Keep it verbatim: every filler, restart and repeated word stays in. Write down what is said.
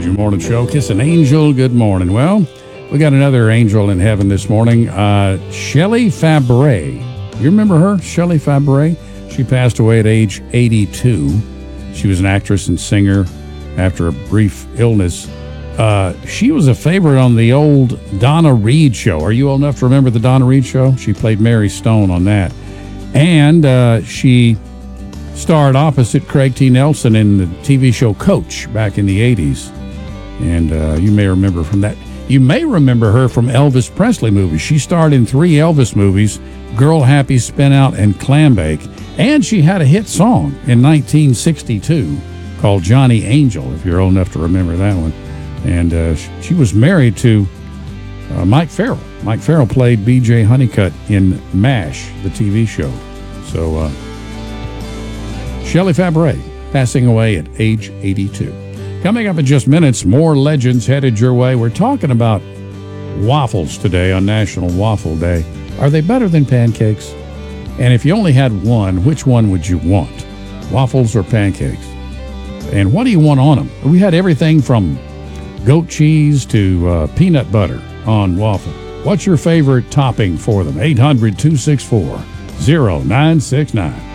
Your morning show, Kiss an Angel. Good morning. Well, we got another angel in heaven this morning, uh, Shelley Fabares. You remember her, Shelley Fabares? She passed away at age eighty-two. She was an actress and singer after a brief illness. Uh, she was a favorite on the old Donna Reed show. Are you old enough to remember the Donna Reed show? She played Mary Stone on that. And uh, she starred opposite Craig T. Nelson in the T V show Coach back in the eighties. And uh, you may remember from that. You may remember her from Elvis Presley movies. She starred in three Elvis movies, Girl Happy, Spin Out, and Clambake. And she had a hit song in nineteen sixty-two called Johnny Angel, if you're old enough to remember that one. And uh, she was married to uh, Mike Farrell. Mike Farrell played B J Honeycutt in MASH, the T V show. So, uh, Shelley Fabares, passing away at age eighty-two. Coming up in just minutes, more legends headed your way. We're talking about waffles today on National Waffle Day. Are they better than pancakes? And if you only had one, which one would you want? Waffles or pancakes? And what do you want on them? We had everything from goat cheese to uh, peanut butter on waffle. What's your favorite topping for them? eight hundred, two six four, oh nine six nine.